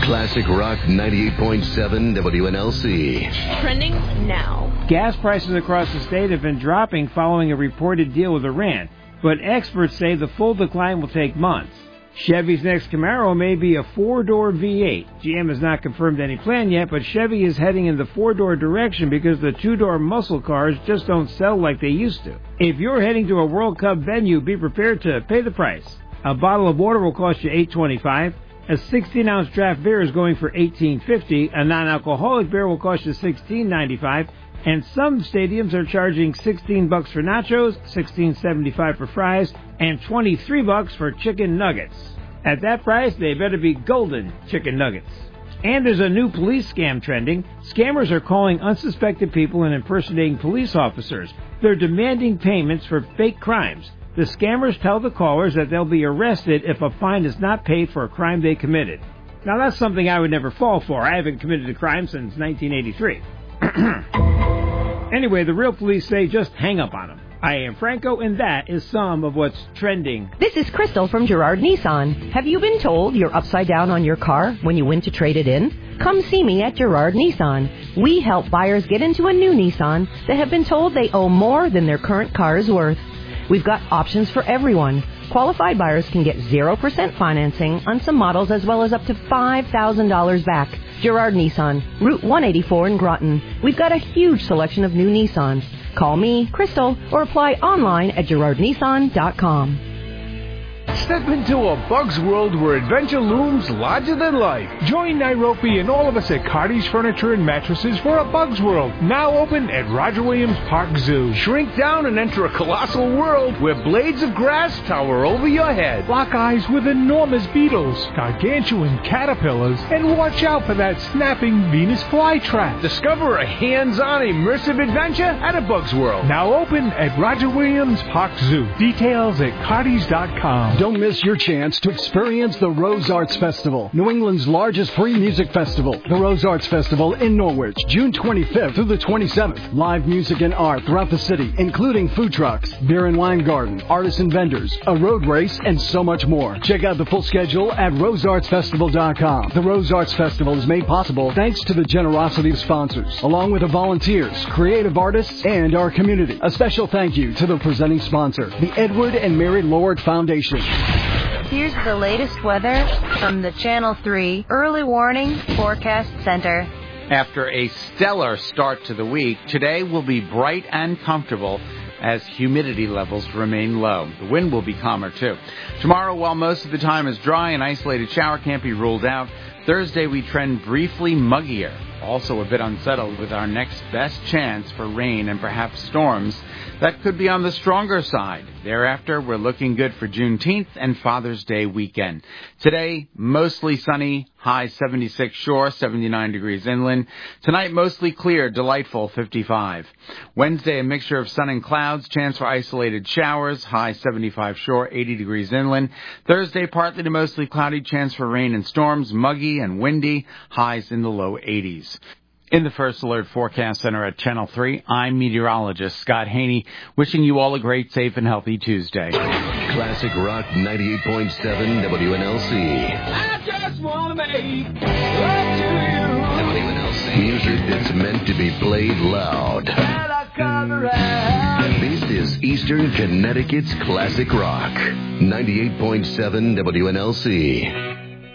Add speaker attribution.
Speaker 1: Classic Rock 98.7 WNLC.
Speaker 2: Trending now.
Speaker 3: Gas prices across the state have been dropping following a reported deal with Iran, but experts say the full decline will take months. Chevy's next Camaro may be a four-door V8. GM has not confirmed any plan yet, but Chevy is heading in the four-door direction because the two-door muscle cars just don't sell like they used to. If you're heading to a World Cup venue, be prepared to pay the price. A bottle of water will cost you $8.25. A 16-ounce draft beer is going for $18.50. A non-alcoholic beer will cost you $16.95. And some stadiums are charging $16 for nachos, $16.75 for fries, and $23 for chicken nuggets. At that price, they better be golden chicken nuggets. And there's a new police scam trending. Scammers are calling unsuspected people and impersonating police officers. They're demanding payments for fake crimes. The scammers tell the callers that they'll be arrested if a fine is not paid for a crime they committed. Now, that's something I would never fall for. I haven't committed a crime since 1983. Anyway, the real police say just hang up on them. I am Franco, and that is some of what's trending.
Speaker 4: This is Crystal from Girard Nissan. Have you been told you're upside down on your car when you went to trade it in? Come see me at Girard Nissan. We help buyers get into a new Nissan that have been told they owe more than their current car is worth. We've got options for everyone. Qualified buyers can get 0% financing on some models as well as up to $5,000 back. Girard Nissan, Route 184 in Groton. We've got a huge selection of new Nissans. Call me, Crystal, or apply online at girardnissan.com.
Speaker 5: Step into a Bug's world where adventure looms larger than life. Join Nairobi and all of us at Cardi's Furniture and Mattresses for a Bug's World, now open at Roger Williams Park Zoo. Shrink down and enter a colossal world where blades of grass tower over your head. Lock eyes with enormous beetles, gargantuan caterpillars, and watch out for that snapping Venus flytrap. Discover a hands-on immersive adventure at a Bug's World, now open at Roger Williams Park Zoo. Details at cardis.com.
Speaker 6: Don't miss your chance to experience the Rose Arts Festival, New England's largest free music festival. The Rose Arts Festival in Norwich, June 25th through the 27th. Live music and art throughout the city, including food trucks, beer and wine garden, artists and vendors, a road race, and so much more. Check out the full schedule at roseartsfestival.com. The Rose Arts Festival is made possible thanks to the generosity of sponsors, along with the volunteers, creative artists, and our community. A special thank you to the presenting sponsor, the Edward and Mary Lord Foundation.
Speaker 7: Here's the latest weather from the Channel 3 Early Warning Forecast Center.
Speaker 8: After a stellar start to the week, today will be bright and comfortable as humidity levels remain low. The wind will be calmer, too. Tomorrow, while most of the time is dry, an isolated shower can't be ruled out. Thursday, we trend briefly muggier. Also a bit unsettled with our next best chance for rain and perhaps storms that could be on the stronger side. Thereafter, we're looking good for Juneteenth and Father's Day weekend. Today, mostly sunny, high 76 shore, 79 degrees inland. Tonight, mostly clear, delightful, 55. Wednesday, a mixture of sun and clouds, chance for isolated showers, high 75 shore, 80 degrees inland. Thursday, partly to mostly cloudy, chance for rain and storms, muggy and windy, highs in the low 80s. In the First Alert Forecast Center at Channel 3, I'm meteorologist Scott Haney, wishing you all a great, safe, and healthy Tuesday.
Speaker 1: Classic Rock 98.7 WNLC.
Speaker 9: I just want to make love to you.
Speaker 1: WNLC. Music that's meant to be played loud. This is Eastern Connecticut's Classic Rock 98.7 WNLC.